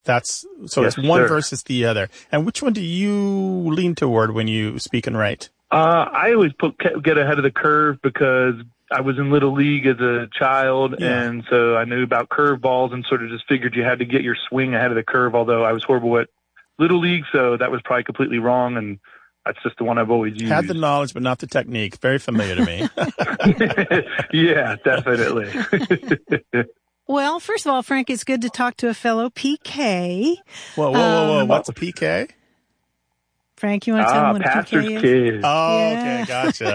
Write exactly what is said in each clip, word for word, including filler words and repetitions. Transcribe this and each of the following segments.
That's so Yes, it's one sir. versus the other. And which one do you lean toward when you speak and write? Uh, I always put get ahead of the curve because I was in Little League as a child, Yeah. and so I knew about curveballs and sort of just figured you had to get your swing ahead of the curve, although I was horrible at Little League, so that was probably completely wrong, and that's just the one I've always used. Had the knowledge, but not the technique. Very familiar to me. Yeah, definitely. Well, first of all, Frank, it's good to talk to a fellow P K. Whoa, whoa, whoa, whoa. Um, What's a P K? Frank, you want to tell Ah, them what a pastor's P K is? kid. Oh, Yeah. okay. Gotcha.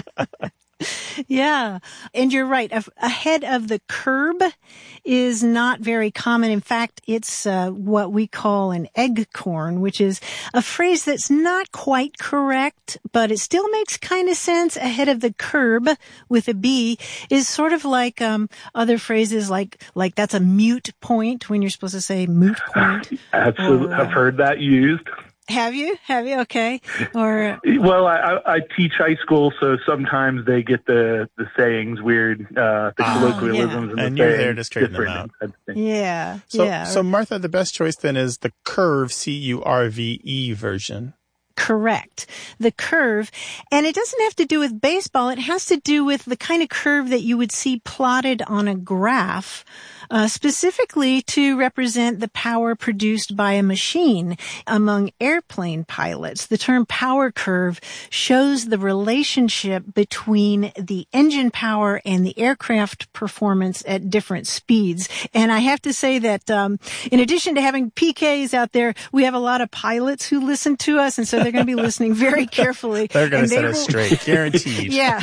Yeah. And you're right. A- Ahead of the curb is not very common. In fact, it's uh, what we call an eggcorn, which is a phrase that's not quite correct, but it still makes kind of sense. Ahead of the curb with a B is sort of like um, other phrases like, like that's a mute point when you're supposed to say moot point. Absolutely. Or, uh, I've heard that used. Have you? Have you? Okay. Or Well, I, I, I teach high school, so sometimes they get the, the sayings weird, uh, the Ah, colloquialisms and the And you're there sayings to straighten them different out. and type of thing. yeah, So, yeah. so Martha, the best choice then is the curve, C U R V E version. Correct. The curve. And it doesn't have to do with baseball. It has to do with the kind of curve that you would see plotted on a graph, uh, specifically to represent the power produced by a machine among airplane pilots. The term power curve shows the relationship between the engine power and the aircraft performance at different speeds. And I have to say that, um, in addition to having P Ks out there, we have a lot of pilots who listen to us, and so they're going to be listening very carefully. They're going and to set they us will- straight, guaranteed. Yeah.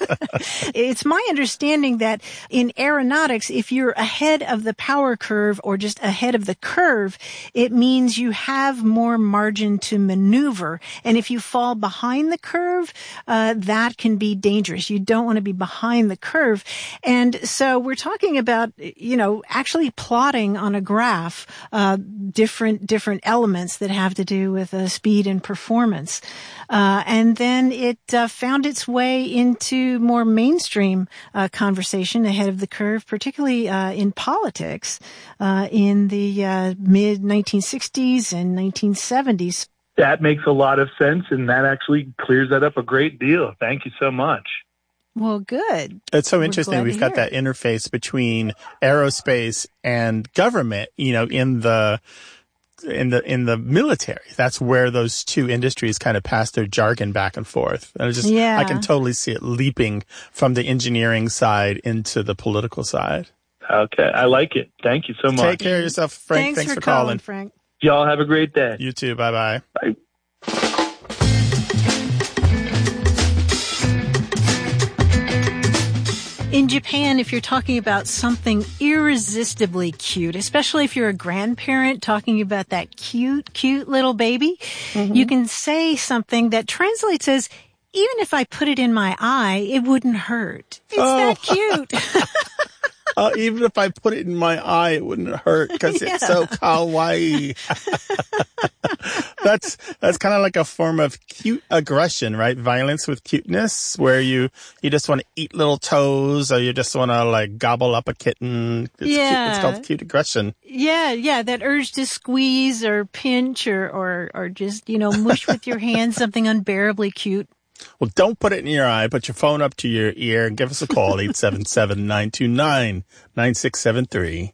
It's my understanding that in aeronautics, if you're ahead of the power curve or just ahead of the curve, it means you have more margin to maneuver. And if you fall behind the curve, uh, that can be dangerous. You don't want to be behind the curve. And so we're talking about, you know, actually plotting on a graph, uh, different, different elements that have to do with uh, speed and performance. Uh, and then it uh, found its way into more mainstream uh, conversation ahead of the curve, particularly uh, in politics uh, in the uh, mid nineteen sixties and nineteen seventies. That makes a lot of sense, and that actually clears that up a great deal. Thank you so much. Well, good. It's so We're interesting. glad to We've got hear that interface between aerospace and government, you know, in the in the in the military. That's where those two industries kind of pass their jargon back and forth. And it's just Yeah. I can totally see it leaping from the engineering side into the political side. Okay, I like it. Thank you so much. Take care of yourself, Frank. Thanks, Thanks, for, for calling. calling, Frank. Y'all have a great day. You too. Bye-bye. Bye. In Japan, if you're talking about something irresistibly cute, especially if you're a grandparent talking about that cute, cute little baby, Mm-hmm. you can say something that translates as, even if I put it in my eye, it wouldn't hurt. It's Oh. that cute. Uh, even if I put it in my eye, it wouldn't hurt because Yeah. it's so kawaii. that's that's kind of like a form of cute aggression, right? Violence with cuteness, where you you just want to eat little toes, or you just want to like gobble up a kitten. It's Yeah. cute. It's called cute aggression. Yeah, yeah, that urge to squeeze or pinch or, or, or just, you know, mush with your hands something unbearably cute. Well, don't put it in your eye. Put your phone up to your ear and give us a call, eight seven seven, nine two nine, nine six seven three.